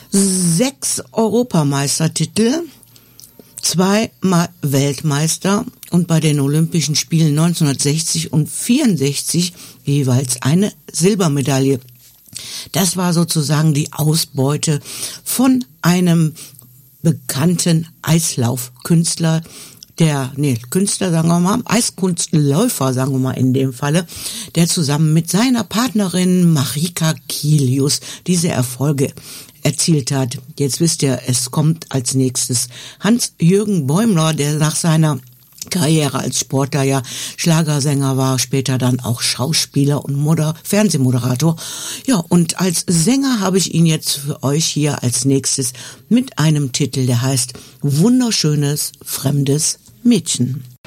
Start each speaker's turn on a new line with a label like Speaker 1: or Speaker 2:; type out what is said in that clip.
Speaker 1: 6 Europameistertitel, 2-mal Weltmeister und bei den Olympischen Spielen 1960 und 64 jeweils eine Silbermedaille. Das war sozusagen die Ausbeute von einem bekannten Eislaufkünstler, Eiskunstläufer, sagen wir mal in dem Falle, der zusammen mit seiner Partnerin Marika Kilius diese Erfolge erzielt hat. Jetzt wisst ihr, es kommt als nächstes Hans-Jürgen Bäumler, der nach seiner Karriere als Sportler ja Schlagersänger war, später dann auch Schauspieler und Fernsehmoderator. Ja, und als Sänger habe ich ihn jetzt für euch hier als nächstes mit einem Titel, der heißt Wunderschönes fremdes Mädchen.